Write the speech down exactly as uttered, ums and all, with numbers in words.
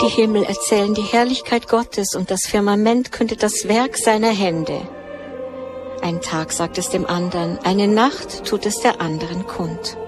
Die Himmel erzählen die Herrlichkeit Gottes und das Firmament kündet das Werk seiner Hände. Ein Tag sagt es dem anderen, eine Nacht tut es der anderen kund.